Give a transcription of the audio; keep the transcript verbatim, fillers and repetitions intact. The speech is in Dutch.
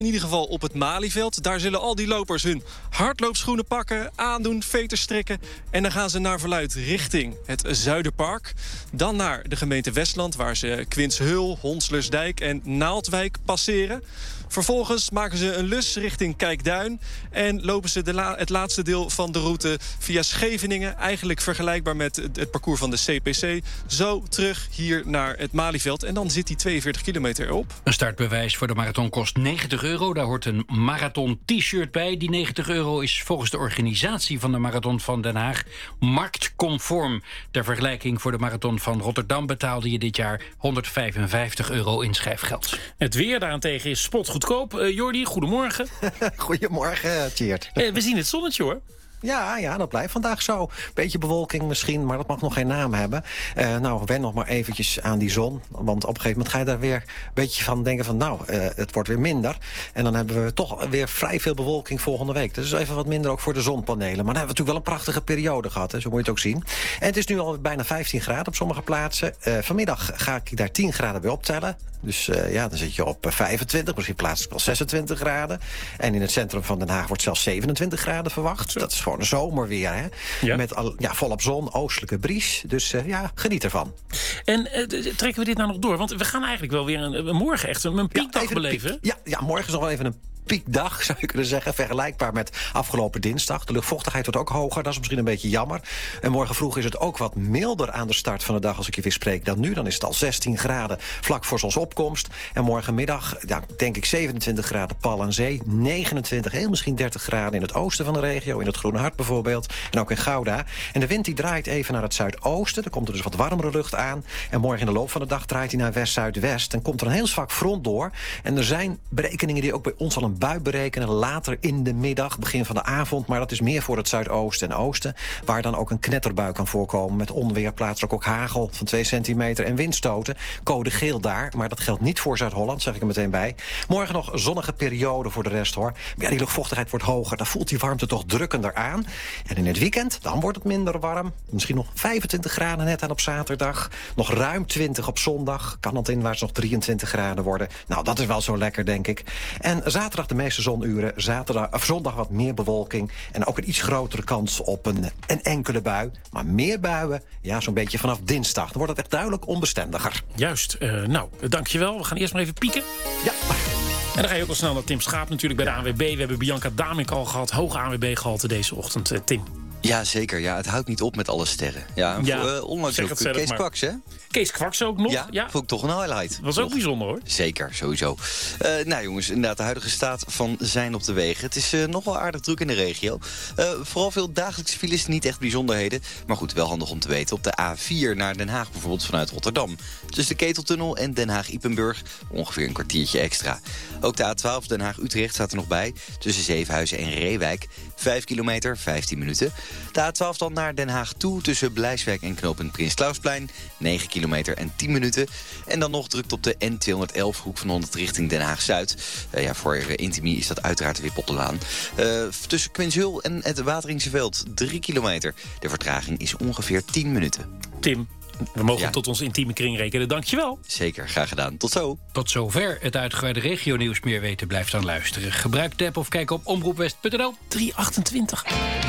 In ieder geval op het Malieveld. Daar zullen al die lopers hun hardloopschoenen pakken, aandoen, veters strikken. En dan gaan ze naar verluidt richting het Zuiderpark. Dan naar de gemeente Westland, waar ze Quinshul, Honslersdijk en Naaldwijk passeren. Vervolgens maken ze een lus richting Kijkduin en lopen ze de la- het laatste deel van de route via Scheveningen, eigenlijk vergelijkbaar met het, het parcours van de C P C, zo terug hier naar het Malieveld. En dan zit die tweeënveertig kilometer erop. Een startbewijs voor de marathon kost negentig euro. Daar hoort een marathon-t-shirt bij. Die negentig euro is volgens de organisatie van de Marathon van Den Haag marktconform. Ter vergelijking voor de Marathon van Rotterdam betaalde je dit jaar honderdvijfenvijftig euro inschrijfgeld. Het weer daarentegen is spotgoedkoop. Uh, Jordi, goedemorgen. Goedemorgen, Tjeerd. Uh, we zien het zonnetje, hoor. Ja, ja, dat blijft vandaag zo. Beetje bewolking misschien, maar dat mag nog geen naam hebben. Uh, nou, wen nog maar eventjes aan die zon. Want op een gegeven moment ga je daar weer een beetje van denken van... nou, uh, het wordt weer minder. En dan hebben we toch weer vrij veel bewolking volgende week. Dus even wat minder ook voor de zonpanelen. Maar dan hebben we natuurlijk wel een prachtige periode gehad. Hè, zo moet je het ook zien. En het is nu al bijna vijftien graden op sommige plaatsen. Uh, vanmiddag ga ik daar tien graden weer optellen. Dus uh, ja, dan zit je op vijfentwintig, misschien plaatselijk wel zesentwintig graden. En in het centrum van Den Haag wordt zelfs zevenentwintig graden verwacht. Dat is gewoon een zomerweer, hè? Ja. Met al, ja, volop zon, oostelijke bries. Dus uh, ja, geniet ervan. En uh, trekken we dit nou nog door? Want we gaan eigenlijk wel weer een, een morgen echt een, een piekdag ja, beleven. Piek. Ja, ja, morgen is nog wel even een piekdag, zou je kunnen zeggen. Vergelijkbaar met afgelopen dinsdag. De luchtvochtigheid wordt ook hoger, dat is misschien een beetje jammer. En morgen vroeg is het ook wat milder aan de start van de dag... als ik je weer spreek dan nu. Dan is het al zestien graden vlak voor zonsopkomst. En morgenmiddag, ja, denk ik zevenentwintig graden pal aan zee. negenentwintig, heel misschien dertig graden in het oosten van de regio. In het Groene Hart bijvoorbeeld. En ook in Gouda. En de wind die draait even naar het zuidoosten. Er komt er dus wat warmere lucht aan. En morgen in de loop van de dag draait hij naar west-zuidwest. En komt er een heel zwak front door. En er zijn berekeningen die ook bij ons al een bui berekenen later in de middag, begin van de avond. Maar dat is meer voor het zuidoosten en oosten, waar dan ook een knetterbui kan voorkomen met onweer, plaatselijk ook hagel van twee centimeter en windstoten. Code geel daar, maar dat geldt niet voor Zuid-Holland, zeg ik er meteen bij. Morgen nog zonnige periode voor de rest, hoor. Maar ja, die luchtvochtigheid wordt hoger, dan voelt die warmte toch drukkender aan. En in het weekend, dan wordt het minder warm. Misschien nog vijfentwintig graden net aan op zaterdag. Nog ruim twintig op zondag. Kan het inwaarts nog drieëntwintig graden worden. Nou, dat is wel zo lekker, denk ik. En zaterdag de meeste zonuren, zaterdag, of zondag wat meer bewolking... en ook een iets grotere kans op een, een enkele bui. Maar meer buien, ja, zo'n beetje vanaf dinsdag. Dan wordt het echt duidelijk onbestendiger. Juist. Uh, nou, dankjewel. We gaan eerst maar even pieken. Ja. En dan ga je ook al snel naar Tim Schaap natuurlijk bij de A N W B. We hebben Bianca Damink al gehad. Hoge A N W B-gehalte deze ochtend. Uh, Tim. Ja, zeker. Ja, het houdt niet op met alle sterren. Ja, en ja, voor, uh, onlangs ook Kees maar. Kwaks, hè? Kees Kwaks ook nog. Ja, ja. vond ik toch een highlight. Was toch? Ook bijzonder, hoor. Zeker, sowieso. Uh, nou jongens, inderdaad, de huidige staat van zijn op de wegen. Het is uh, nog wel aardig druk in de regio. Uh, vooral veel dagelijkse files, niet echt bijzonderheden. Maar goed, wel handig om te weten. Op de A vier naar Den Haag bijvoorbeeld vanuit Rotterdam. Tussen de Keteltunnel en Den Haag-Ipenburg ongeveer een kwartiertje extra. Ook de A twaalf Den Haag-Utrecht staat er nog bij. Tussen Zevenhuizen en Reewijk. Vijf kilometer, vijftien minuten. De A twaalf dan naar Den Haag toe tussen Blijswijk en knooppunt Prins Klausplein. negen kilometer en tien minuten. En dan nog drukt op de N tweehonderdelf hoek van Holland richting Den Haag-Zuid. Uh, ja, voor uh, Intimie is dat uiteraard weer Pottelaan. Uh, tussen Quinshul en het Wateringse Veld drie kilometer. De vertraging is ongeveer tien minuten. Tim, we mogen ja. tot onze intieme kring rekenen. Dankjewel. Zeker, graag gedaan. Tot zo. Tot zover. Het uitgebreide regionieuws. Meer weten blijft dan luisteren. Gebruik de app of kijk op omroepwest punt n l. drie achtentwintig.